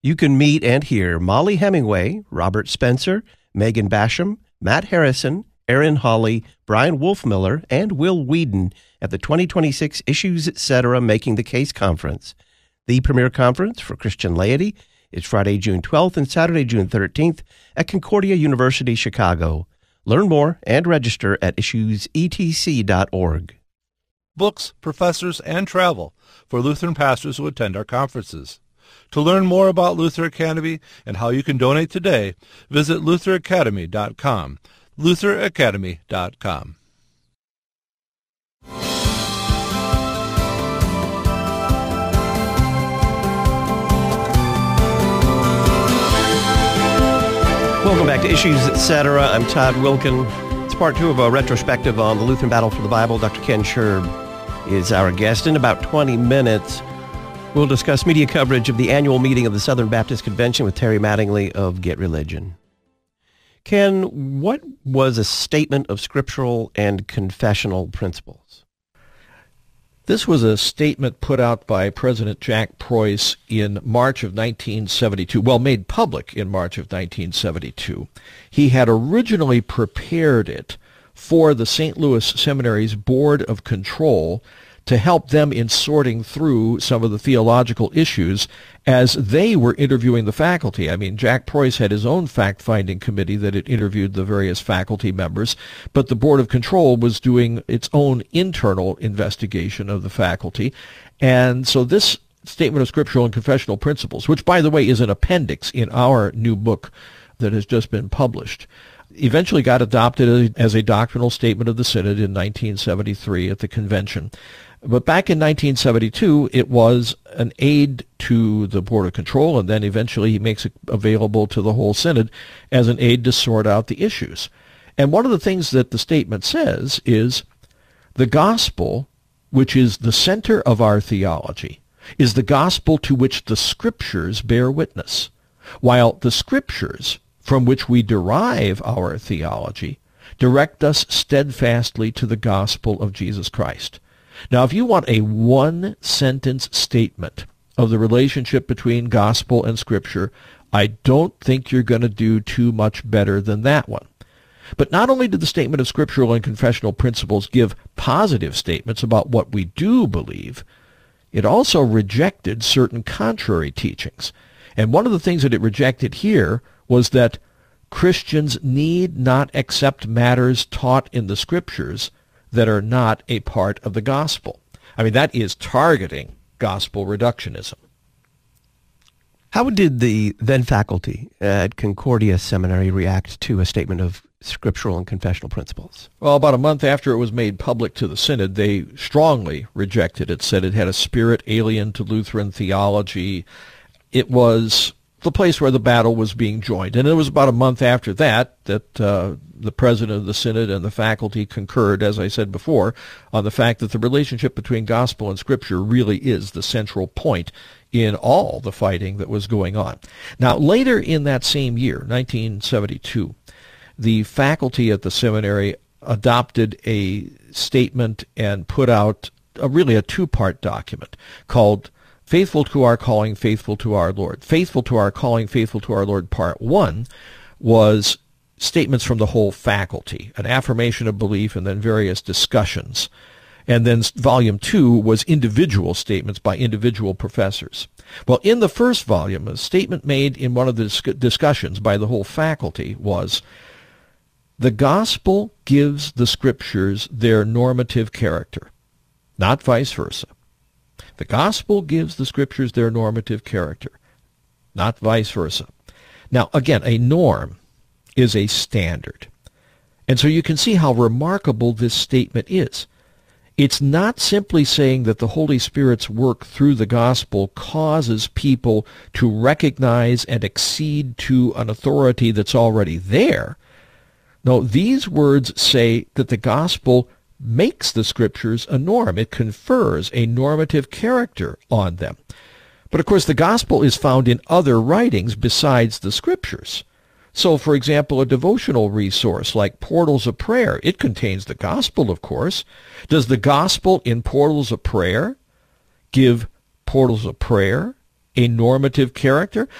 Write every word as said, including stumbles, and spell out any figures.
You can meet and hear Molly Hemingway, Robert Spencer, Megan Basham, Matt Harrison, Aaron Hawley, Brian Wolfmiller, and Will Whedon at the twenty twenty-six Issues Etc. Making the Case Conference. The premier conference for Christian laity is Friday, June twelfth and Saturday, June thirteenth at Concordia University, Chicago. Learn more and register at issues e t c dot org. Books, professors, and travel for Lutheran pastors who attend our conferences. To learn more about Luther Academy and how you can donate today, visit luther academy dot com. luther academy dot com. Welcome back to Issues Etc. I'm Todd Wilkin. It's part two of a retrospective on the Lutheran Battle for the Bible. Doctor Ken Scherb is our guest. In about twenty minutes, we'll discuss media coverage of the annual meeting of the Southern Baptist Convention with Terry Mattingly of Get Religion. Ken, what was a statement of scriptural and confessional principles? This was a statement put out by President Jack Preuss in March of nineteen seventy-two, well, made public in March of nineteen seventy-two. He had originally prepared it for the Saint Louis Seminary's Board of Control to help them in sorting through some of the theological issues as they were interviewing the faculty. I mean, Jack Preuss had his own fact-finding committee that had interviewed the various faculty members, but the Board of Control was doing its own internal investigation of the faculty. And so this statement of scriptural and confessional principles, which, by the way, is an appendix in our new book that has just been published, eventually got adopted as a doctrinal statement of the Synod in nineteen seventy-three at the convention. But back in nineteen seventy-two, it was an aid to the Board of Control, and then eventually he makes it available to the whole Synod as an aid to sort out the issues. And one of the things that the statement says is, the gospel, which is the center of our theology, is the gospel to which the Scriptures bear witness, while the Scriptures, from which we derive our theology, direct us steadfastly to the gospel of Jesus Christ. Now, if you want a one-sentence statement of the relationship between gospel and Scripture, I don't think you're going to do too much better than that one. But not only did the statement of scriptural and confessional principles give positive statements about what we do believe, it also rejected certain contrary teachings. And one of the things that it rejected here was that Christians need not accept matters taught in the Scriptures that are not a part of the gospel. I mean, that is targeting gospel reductionism. How did the then faculty at Concordia Seminary react to a statement of scriptural and confessional principles? Well, about a month after it was made public to the Synod, they strongly rejected it, said it had a spirit alien to Lutheran theology. It was the place where the battle was being joined. And it was about a month after that that uh, the president of the Synod and the faculty concurred, as I said before, on the fact that the relationship between gospel and Scripture really is the central point in all the fighting that was going on. Now, later in that same year, nineteen seventy-two, the faculty at the seminary adopted a statement and put out a, really a two-part document called Faithful to Our Calling, Faithful to Our Lord. Faithful to Our Calling, Faithful to Our Lord, Part one, was statements from the whole faculty, an affirmation of belief, and then various discussions. And then Volume two was individual statements by individual professors. Well, in the first volume, a statement made in one of the dis- discussions by the whole faculty was, the gospel gives the Scriptures their normative character, not vice versa. The gospel gives the Scriptures their normative character, not vice versa. Now, again, a norm is a standard. And so you can see how remarkable this statement is. It's not simply saying that the Holy Spirit's work through the gospel causes people to recognize and accede to an authority that's already there. No, these words say that the gospel makes the Scriptures a norm. It confers a normative character on them. But of course, the gospel is found in other writings besides the Scriptures. So, for example, a devotional resource like Portals of Prayer, it contains the gospel, of course. Does the gospel in Portals of Prayer give Portals of Prayer a normative character?